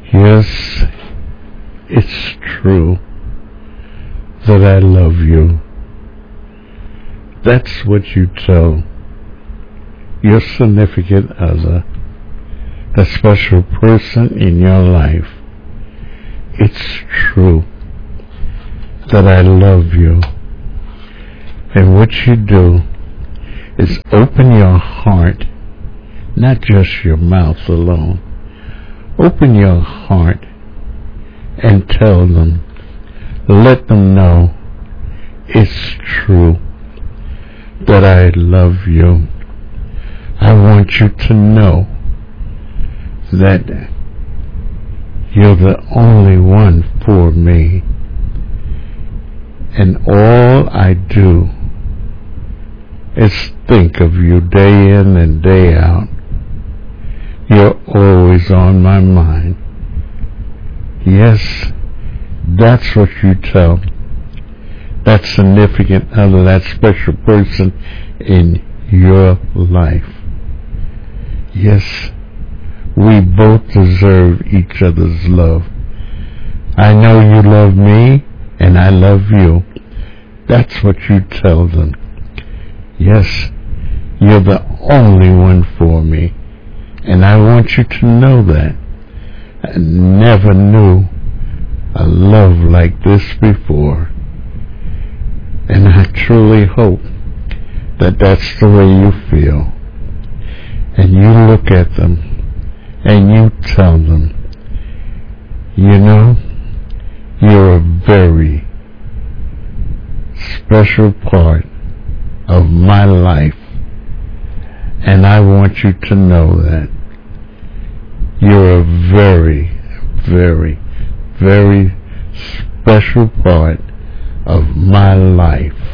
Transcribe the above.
Yes, it's true that I love you. That's what you tell your significant other, the special person in your life. It's true that I love you. And what you do is open your heart, not just your mouth alone. Open your heart and tell them, let them know it's true that I love you. I want you to know that you're the only one for me. And all I do is think of you day in and day out. You're always on my mind. Yes, that's what you tell that significant other, that special person in your life. Yes, we both deserve each other's love. I know you love me, and I love you. That's what you tell them. Yes, you're the only one for me, and I want you to know that. I never knew a love like this before, and I truly hope that that's the way you feel. And you look at them and you tell them, you know, you're a very special part of my life, and I want you to know that you're a very, very, very special part of my life.